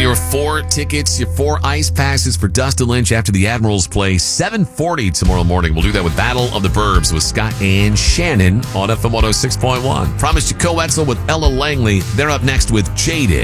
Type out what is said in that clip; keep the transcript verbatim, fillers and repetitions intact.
your four tickets, your four ice passes for Dustin Lynch after the Admirals play seven forty tomorrow morning. We'll do that with Battle of the Burbs with Scott and Shannon on F M one oh six point one. Promised you Co-Etzel with Ella Langley. They're up next with Jaded.